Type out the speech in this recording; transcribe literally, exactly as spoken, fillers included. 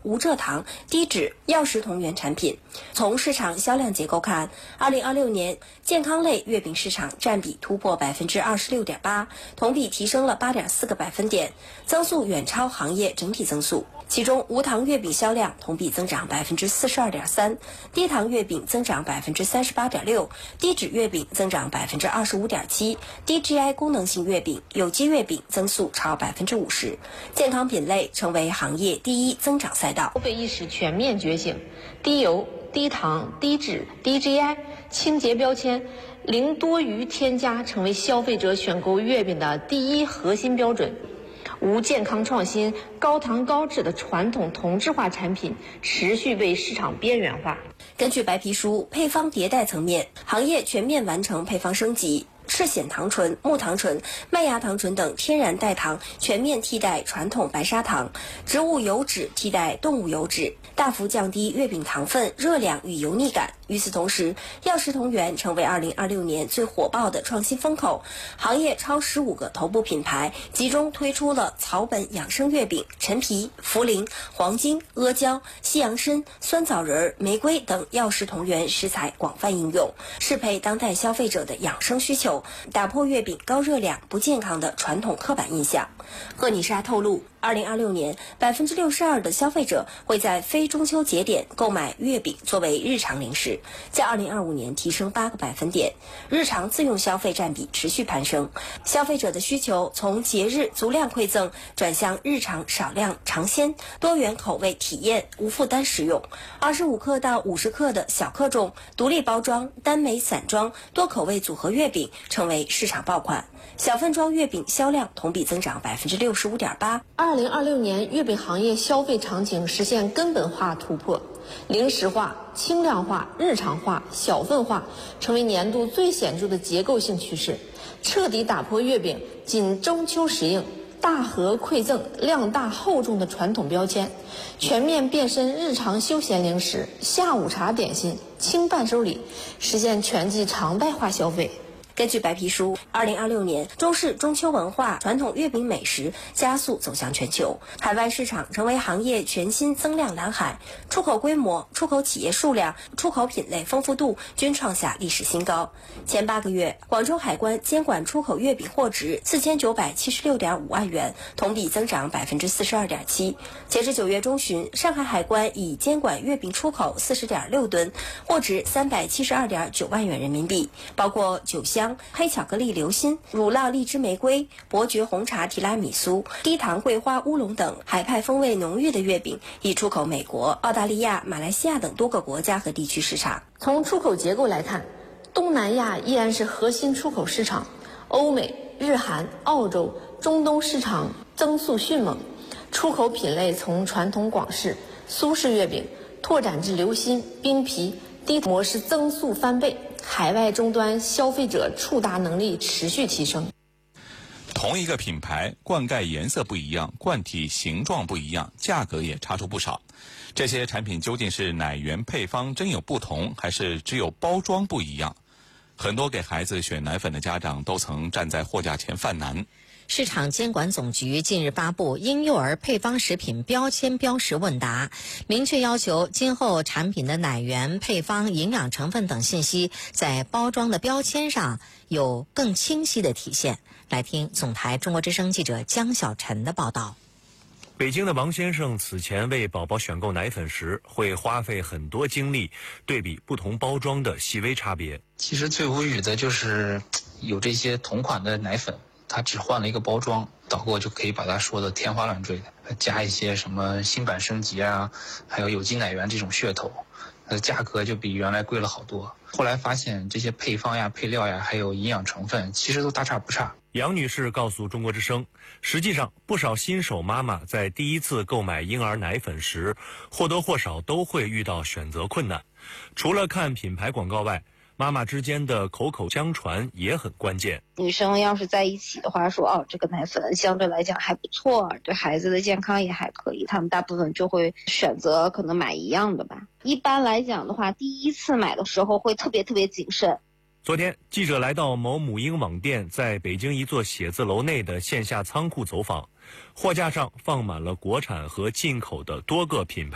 无蔗糖、低脂、药食同源产品。从市场销量结构看，二零二六年健康类月饼市场占比突破百分之二十六点八，同比提升了八点四个百分点，增速远超行业整体增速。其中，无糖月饼销量同比增长百分之四十二点三，低糖月饼增长百分之三十八点六，低脂月饼增长百分之二十五点七，低 G I 功能性月饼、有机月饼增速超百分之五十。健康品类成为行业第一增长赛道。 消费意识全面觉醒，低油、低糖、低脂、低 G I、清洁标签、零多余添加成为消费者选购月饼的第一核心标准。无健康创新、高糖高脂的传统同质化产品持续被市场边缘化。 根据白皮书，配方迭代层面，行业全面完成配方升级。赤藓糖醇、木糖醇、麦芽糖醇等天然代糖全面替代传统白砂糖，植物油脂替代动物油脂，大幅降低月饼糖分、热量与油腻感。与此同时，药食同源成为二零二六年最火爆的创新风口，行业超十五个头部品牌集中推出了草本养生月饼、陈皮、茯苓、黄精、阿胶、西洋参、酸枣仁、玫瑰等药食同源食材广泛应用，适配当代消费者的养生需求，打破月饼高热量、不健康的传统刻板印象。赫尼莎透露，二零二六年百分之六十二的消费者会在非中秋节点购买月饼作为日常零食，较二零二五年提升八个百分点，日常自用消费占比持续攀升。消费者的需求从节日足量馈赠转向日常少量尝鲜、多元口味体验、无负担食用。二十五克到五十克的小克重、独立包装、单枚散装、多口味组合月饼成为市场爆款。小份装月饼销量同比增长百分之六十五点八。 二零二六年月饼行业消费场景实现根本化突破，零食化、轻量化、日常化、小份化成为年度最显著的结构性趋势，彻底打破月饼仅中秋时应、大盒馈赠、量大厚重的传统标签，全面变身日常休闲零食、下午茶点心、轻伴手礼，实现全季常态化消费。 根据白皮书，二零二六年中式中秋文化、传统月饼美食加速走向全球，海外市场成为行业全新增量蓝海，出口规模、出口企业数量、出口品类丰富度均创下历史新高。前八个月，广州海关监管出口月饼货值四千九百七十六点五万元，同比增长百分之四十二点七。截至九月中旬，上海海关已监管月饼出口四十点六吨，货值三百七十二点九万元人民币，包括酒香、黑巧克力流心、乳酪荔枝玫瑰、伯爵红茶提拉米苏、低糖桂花乌龙等海派风味浓郁的月饼已出口美国、澳大利亚、马来西亚等多个国家和地区市场。 从出口结构来看，东南亚依然是核心出口市场，欧美、日韩、澳洲、中东市场增速迅猛，出口品类从传统广式、苏式月饼拓展至流心、冰皮、低模式增速翻倍，海外终端消费者触达能力持续提升。 同一个品牌，罐盖颜色不一样，罐体形状不一样，价格也差出不少。这些产品究竟是奶源配方真有不同，还是只有包装不一样？很多给孩子选奶粉的家长都曾站在货架前犯难。 市场监管总局近日发布婴幼儿配方食品标签标识问答，明确要求今后产品的奶源、配方、营养成分等信息在包装的标签上有更清晰的体现。来听总台中国之声记者江小晨的报道。 北京的王先生此前为宝宝选购奶粉时，会花费很多精力对比不同包装的细微差别。 其实最无语的就是有这些同款的奶粉，它只换了一个包装，导购就可以把它说的天花乱坠的，加一些什么新版升级啊，还有有机奶源这种噱头，那价格就比原来贵了好多。后来发现这些配方呀、配料呀，还有营养成分，其实都大差不差。 杨女士告诉中国之声，实际上不少新手妈妈在第一次购买婴儿奶粉时，或多或少都会遇到选择困难。除了看品牌广告外，妈妈之间的口口相传也很关键。 女生要是在一起的话，说哦，这个奶粉相对来讲还不错，对孩子的健康也还可以，他们大部分就会选择可能买一样的吧。一般来讲的话，第一次买的时候会特别特别谨慎。 昨天，记者来到某母婴网店在北京一座写字楼内的线下仓库走访，货架上放满了国产和进口的多个品牌。